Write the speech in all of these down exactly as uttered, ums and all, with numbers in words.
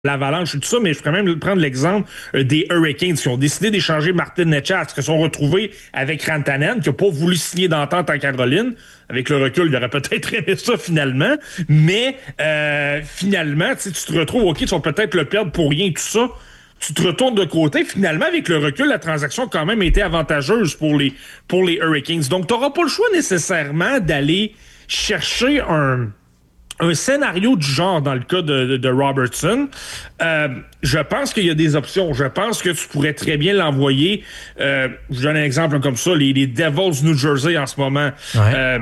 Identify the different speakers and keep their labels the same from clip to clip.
Speaker 1: l'Avalanche et tout ça, mais je pourrais même prendre l'exemple euh, des Hurricanes qui ont décidé d'échanger Martin Necas, qui se sont retrouvés avec Rantanen, qui n'a pas voulu signer d'entente en Caroline. Avec le recul, il aurait peut-être aimé ça finalement, mais euh, finalement, tu te retrouves, OK, tu vas peut-être le perdre pour rien, tout ça. Tu te retournes de côté. Finalement, avec le recul, la transaction a quand même été avantageuse pour les, pour les Hurricanes. Donc, tu n'auras pas le choix nécessairement d'aller chercher un... un scénario du genre dans le cas de, de, de Robertson. Euh, je pense qu'il y a des options. Je pense que tu pourrais très bien l'envoyer. Euh, je donne un exemple comme ça, les, les Devils New Jersey en ce moment.
Speaker 2: Ouais.
Speaker 1: Euh,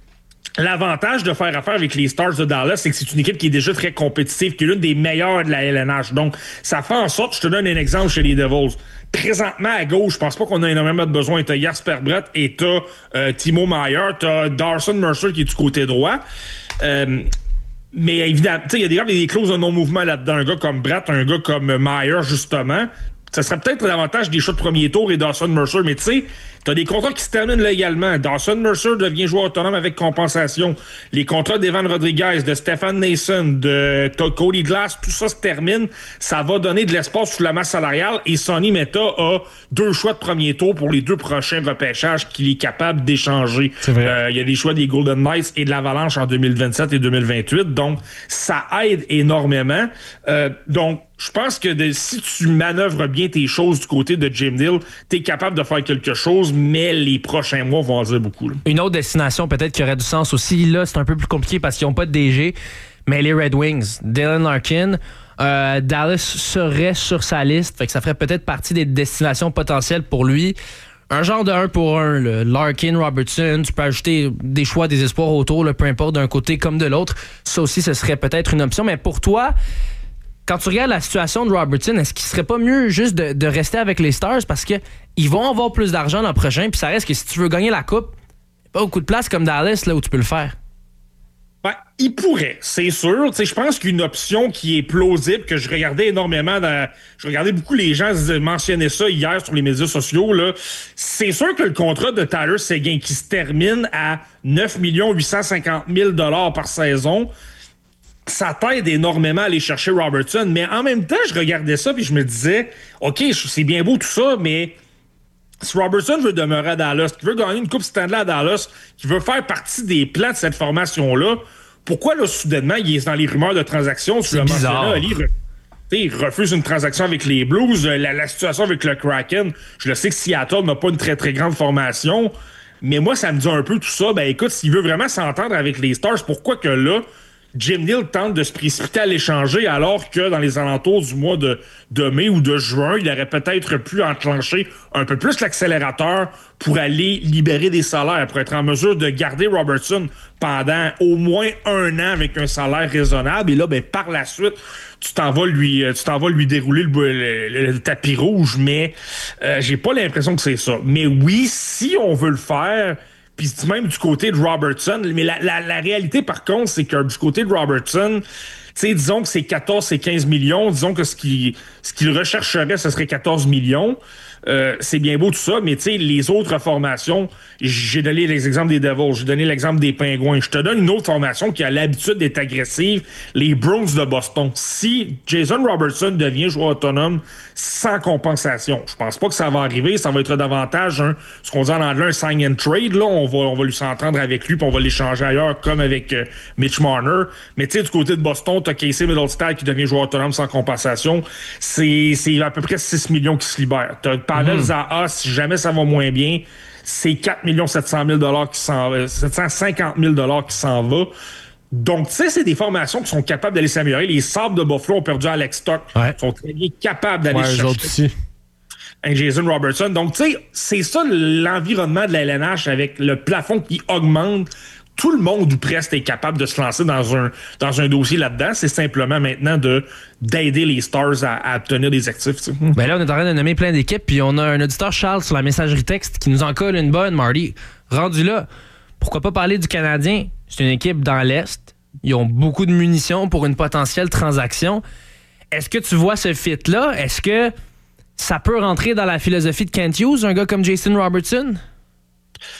Speaker 1: L'avantage de faire affaire avec les Stars de Dallas, c'est que c'est une équipe qui est déjà très compétitive, qui est l'une des meilleures de la L N H. Donc, ça fait en sorte, je te donne un exemple chez les Devils. Présentement, à gauche, je pense pas qu'on a énormément de besoin. T'as Jasper Brett et t'as euh, Timo Meier. T'as Darson Mercer qui est du côté droit. Euh, Mais évidemment, il y a des, des clauses de non-mouvement là-dedans. Un gars comme Brett, un gars comme Meier, justement. Ça serait peut-être l'avantage des choix de premier tour et Dawson Mercer. Mais tu sais, t'as des contrats qui se terminent légalement. Dawson Mercer devient joueur autonome avec compensation. Les contrats d'Evan Rodriguez, de Stefan Nason, de Cody Glass, tout ça se termine. Ça va donner de l'espace sous la masse salariale. Et Sonny Mehta a deux choix de premier tour pour les deux prochains repêchages qu'il est capable d'échanger. Il euh, y a des choix des Golden Knights et de l'Avalanche en deux mille vingt-sept et deux mille vingt-huit. Donc, ça aide énormément. Euh, donc, je pense que de, si tu manœuvres bien tes choses du côté de Jim Nill, t'es capable de faire quelque chose, mais les prochains mois vont en dire beaucoup. Là.
Speaker 2: Une autre destination peut-être qui aurait du sens aussi, là, c'est un peu plus compliqué parce qu'ils n'ont pas de D G, mais les Red Wings, Dylan Larkin, euh, Dallas serait sur sa liste, fait que ça ferait peut-être partie des destinations potentielles pour lui. Un genre de un pour un, là. Larkin, Robertson, tu peux ajouter des choix, des espoirs autour, là, peu importe d'un côté comme de l'autre. Ça aussi, ce serait peut-être une option, mais pour toi... Quand tu regardes la situation de Robertson, est-ce qu'il serait pas mieux juste de, de rester avec les Stars parce que ils vont avoir plus d'argent l'an prochain, puis ça reste que si tu veux gagner la coupe, il n'y a pas beaucoup de place comme Dallas là où tu peux le faire.
Speaker 1: Ben, il pourrait, c'est sûr. Je pense qu'une option qui est plausible, que je regardais énormément, dans, je regardais beaucoup les gens mentionner ça hier sur les médias sociaux, là, c'est sûr que le contrat de Tyler Seguin qui se termine à neuf millions huit cent cinquante mille dollars par saison, ça t'aide énormément à aller chercher Robertson, mais en même temps, je regardais ça puis je me disais, OK, c'est bien beau tout ça, mais si Robertson veut demeurer à Dallas, qu'il veut gagner une Coupe Stanley à Dallas, qu'il veut faire partie des plans de cette formation-là, pourquoi là, soudainement, il est dans les rumeurs de transactions?
Speaker 2: C'est bizarre.
Speaker 1: Là, il, il refuse une transaction avec les Blues, la, la situation avec le Kraken, je le sais que Seattle n'a pas une très très grande formation, mais moi, ça me dit un peu tout ça. Ben écoute, s'il veut vraiment s'entendre avec les Stars, pourquoi que là, Jim Nill tente de se précipiter à l'échanger alors que dans les alentours du mois de, de mai ou de juin, il aurait peut-être pu enclencher un peu plus l'accélérateur pour aller libérer des salaires, pour être en mesure de garder Robertson pendant au moins un an avec un salaire raisonnable. Et là, ben, par la suite, tu t'en vas lui, tu t'en vas lui dérouler le, le, le tapis rouge, mais euh, j'ai pas l'impression que c'est ça. Mais oui, si on veut le faire... Puis même du côté de Robertson, mais la, la, la réalité par contre, c'est que du côté de Robertson, tu sais, disons que c'est quatorze et quinze millions, disons que ce qu'il ce qu'il rechercherait, ce serait quatorze millions. Euh, c'est bien beau tout ça, mais tu sais, les autres formations, j'ai donné les exemples des Devils, j'ai donné l'exemple des Pingouins. Je te donne une autre formation qui a l'habitude d'être agressive, les Bruins de Boston. Si Jason Robertson devient joueur autonome sans compensation, je pense pas que ça va arriver, ça va être davantage un, ce qu'on dit en anglais, un sign and trade, là, on va, on va lui s'entendre avec lui, puis on va l'échanger ailleurs, comme avec euh, Mitch Marner. Mais tu sais, du côté de Boston, t'as Casey Middlestad qui devient joueur autonome sans compensation, c'est, c'est à peu près six millions qui se libèrent. T'as Pavel mmh. Zaha, si jamais ça va moins bien, c'est quatre millions sept cent mille dollars qui s'en va, sept cent cinquante mille dollars qui s'en va. Donc, tu sais, c'est des formations qui sont capables d'aller s'améliorer. Les Sabres de Buffalo ont perdu Alex Stock.
Speaker 2: Ouais.
Speaker 1: Ils sont très bien capables d'aller
Speaker 2: ouais,
Speaker 1: chercher un Jason Robertson. Donc, tu sais, c'est ça l'environnement de la L N H avec le plafond qui augmente. Tout le monde ou presque est capable de se lancer dans un dans un dossier là-dedans. C'est simplement maintenant de d'aider les Stars à, à obtenir des actifs. Tu sais.
Speaker 2: Ben là, on est en train de nommer plein d'équipes, puis on a un auditeur, Charles, sur la messagerie texte qui nous en colle une bonne, Marty. Rendu là, pourquoi pas parler du Canadien? C'est une équipe dans l'Est. Ils ont beaucoup de munitions pour une potentielle transaction. Est-ce que tu vois ce fit-là? Est-ce que ça peut rentrer dans la philosophie de Kent Hughes, un gars comme Jason Robertson?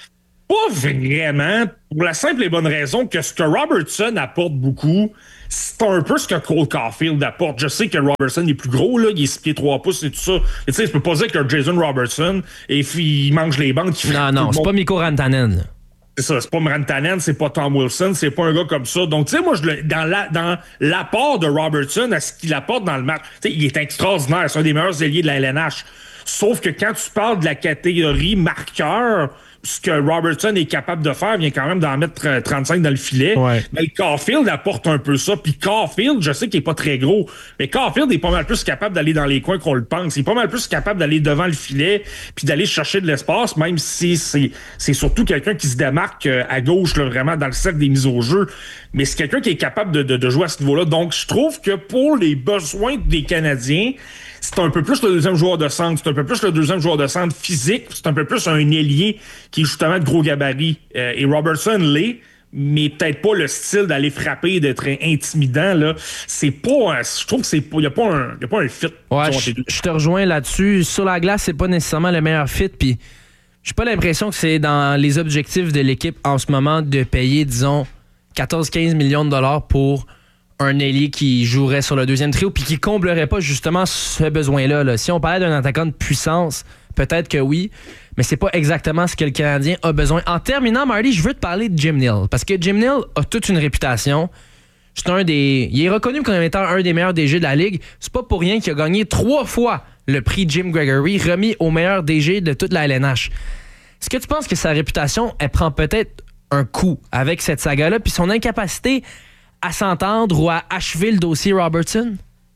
Speaker 1: Pas vraiment, pour la simple et bonne raison que ce que Robertson apporte beaucoup, c'est un peu ce que Cole Caulfield apporte. Je sais que Robertson est plus gros, là, il est six pieds trois pouces et tout ça. Tu sais, je peux pas dire que Jason Robertson, et puis il mange les bandes.
Speaker 2: Non, non, c'est pas Mikko Rantanen.
Speaker 1: C'est ça, c'est pas Rantanen, c'est pas Tom Wilson, c'est pas un gars comme ça. Donc, tu sais, moi, je le, dans, la, dans l'apport de Robertson à ce qu'il apporte dans le match, tu sais, il est extraordinaire, c'est un des meilleurs ailiers de la L N H. Sauf que quand tu parles de la catégorie marqueur, ce que Robertson est capable de faire vient quand même d'en mettre trente-cinq dans le filet.
Speaker 2: Ouais.
Speaker 1: Mais Caulfield apporte un peu ça. Puis Caulfield, je sais qu'il est pas très gros, mais Caulfield est pas mal plus capable d'aller dans les coins qu'on le pense. Il est pas mal plus capable d'aller devant le filet puis d'aller chercher de l'espace, même si c'est, c'est surtout quelqu'un qui se démarque à gauche, là, vraiment dans le cercle des mises au jeu. Mais c'est quelqu'un qui est capable de, de, de jouer à ce niveau-là. Donc, je trouve que pour les besoins des Canadiens, c'est un peu plus le deuxième joueur de centre, c'est un peu plus le deuxième joueur de centre physique, c'est un peu plus un ailier qui est justement de gros gabarit. Euh, et Robertson l'est, mais peut-être pas le style d'aller frapper, d'être intimidant. Là. C'est pas, je trouve que c'est pas, il n'y a pas un, y a pas un fit.
Speaker 2: Ouais, je, je te rejoins là-dessus. Sur la glace, c'est pas nécessairement le meilleur fit, puis j'ai pas l'impression que c'est dans les objectifs de l'équipe en ce moment de payer, disons, quatorze à quinze millions de dollars pour un ailier qui jouerait sur le deuxième trio puis qui comblerait pas justement ce besoin-là. Là. Si on parlait d'un attaquant de puissance, peut-être que oui, mais c'est pas exactement ce que le Canadien a besoin. En terminant, Marty, je veux te parler de Jim Nill parce que Jim Nill a toute une réputation. C'est un des, il est reconnu comme étant un des meilleurs D G de la Ligue. C'est pas pour rien qu'il a gagné trois fois le prix Jim Gregory, remis au meilleur D G de toute la L N H. Est-ce que tu penses que sa réputation, elle prend peut-être un coup avec cette saga-là puis son incapacité à s'entendre ou à achever le dossier Robertson?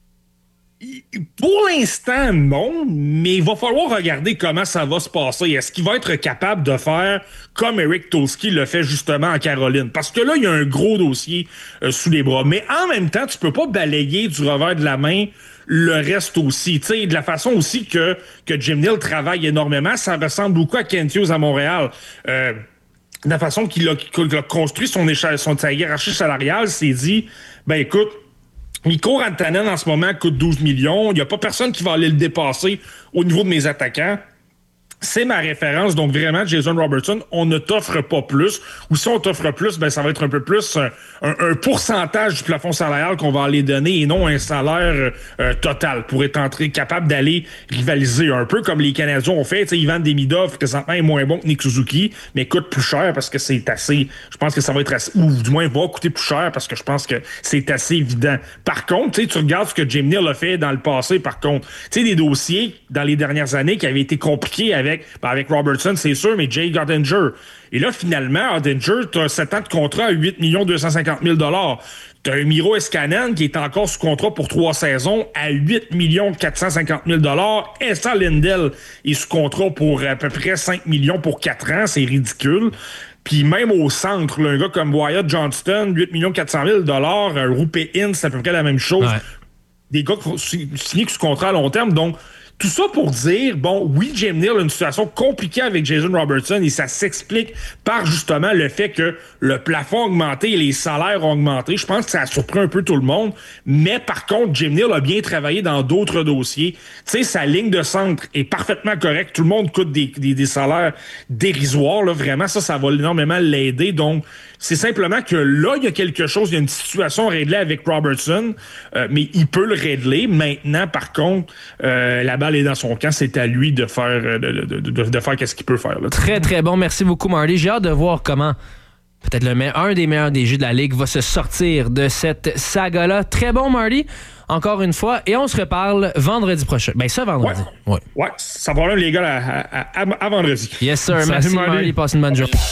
Speaker 1: Pour l'instant, non, mais il va falloir regarder comment ça va se passer. Est-ce qu'il va être capable de faire comme Eric Tulski le fait justement en Caroline? Parce que là, il y a un gros dossier euh, sous les bras. Mais en même temps, tu peux pas balayer du revers de la main le reste aussi. Tu sais, de la façon aussi que, que Jim Nill travaille énormément, ça ressemble beaucoup à Kent Hughes à Montréal. Euh, de la façon qu'il a, qu'il a construit son, échelle, son sa hiérarchie salariale, c'est dit, ben écoute, Mikko Rantanen en ce moment coûte douze millions, il n'y a pas personne qui va aller le dépasser au niveau de mes attaquants. C'est ma référence, donc vraiment, Jason Robertson, on ne t'offre pas plus. Ou si on t'offre plus, ben ça va être un peu plus un, un, un pourcentage du plafond salarial qu'on va aller donner et non un salaire euh, total pour être entré, capable d'aller rivaliser un peu comme les Canadiens ont fait. T'sais, Ivan Demidov, présentement, est moins bon que Nick Suzuki, mais coûte plus cher parce que c'est assez... Je pense que ça va être assez... Ou du moins, va coûter plus cher parce que je pense que c'est assez évident. Par contre, tu regardes ce que Jim Nill a fait dans le passé, par contre. Tu sais, des dossiers dans les dernières années qui avaient été compliqués avec Avec, ben avec Robertson, c'est sûr, mais Jake Oettinger. Et là, finalement, Oettinger, tu as sept ans de contrat à huit millions deux cent cinquante mille dollars. Tu as un Miro Heiskanen qui est encore sous contrat pour trois saisons à huit millions quatre cent cinquante mille dollars. Esa Lindell est sous contrat pour à peu près cinq millions pour quatre ans. C'est ridicule. Puis même au centre, là, un gars comme Wyatt Johnston, huit millions quatre cent mille dollars. Rupe Hintz, c'est à peu près la même chose. Ouais. Des gars signés sous contrat à long terme. Donc, tout ça pour dire, bon, oui, Jim Nill a une situation compliquée avec Jason Robertson et ça s'explique par justement le fait que le plafond a augmenté et les salaires ont augmenté. Je pense que ça a surpris un peu tout le monde. Mais par contre, Jim Nill a bien travaillé dans d'autres dossiers. Tu sais, sa ligne de centre est parfaitement correcte. Tout le monde coûte des, des, des salaires dérisoires. Là. Vraiment, ça, ça va énormément l'aider. Donc, c'est simplement que là, il y a quelque chose, il y a une situation réglée avec Robertson, euh, mais il peut le régler. Maintenant, par contre, euh, la balle est dans son camp, c'est à lui de faire de, de, de, de faire qu'est-ce qu'il peut faire. Là.
Speaker 2: Très, très bon. Merci beaucoup, Marty. J'ai hâte de voir comment peut-être le me- un des meilleurs D G de la Ligue va se sortir de cette saga-là. Très bon, Marty. Encore une fois. Et on se reparle vendredi prochain. Ben, ça, vendredi.
Speaker 1: Ouais, ouais. ouais ça va là, les gars, à, à, à, à vendredi.
Speaker 2: Yes, sir. Salut, merci, Marty. Marty. Passe une bonne journée.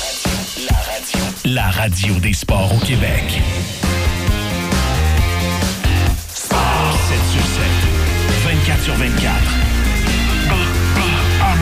Speaker 3: La radio des sports au Québec. Sport! sept sur sept, vingt-quatre sur vingt-quatre.